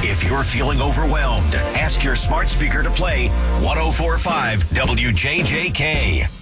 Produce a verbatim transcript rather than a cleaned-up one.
If you're feeling overwhelmed, ask your smart speaker to play one oh four point five W J J K.